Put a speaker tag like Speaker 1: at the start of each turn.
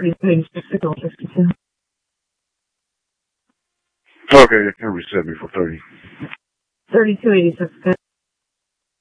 Speaker 1: $32.86.
Speaker 2: Okay, that can reset me for 30.
Speaker 1: $32.86.